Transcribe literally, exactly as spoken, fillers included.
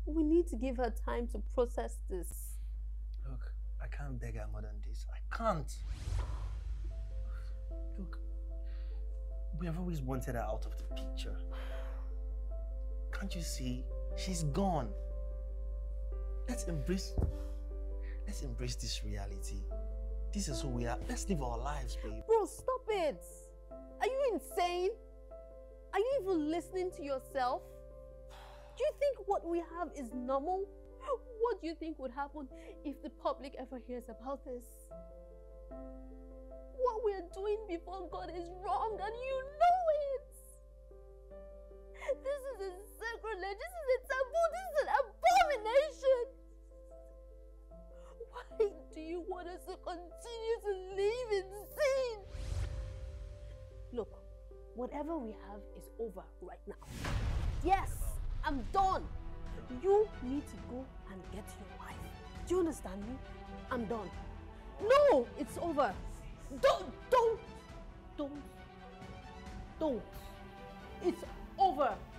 We need to give her time to process this. Look, I can't beg her more than this. I can't. Look, we have always wanted her out of the picture. Can't you see? She's gone. Let's embrace... Let's embrace this reality. This is who we are. Let's live our lives, babe. Bro, stop it! Are you insane? Are you even listening to yourself? Do you think what we have is normal? What do you think would happen if the public ever hears about this? What we're doing before God is wrong and you know it! This is a sacrilege, this is a taboo, this is an abomination! Why do you want us to continue to live in sin? Look, whatever we have is over right now. Yes, I'm done. You need to go and get your wife. Do you understand me? I'm done. No, it's over. Don't, don't, don't, don't. It's over.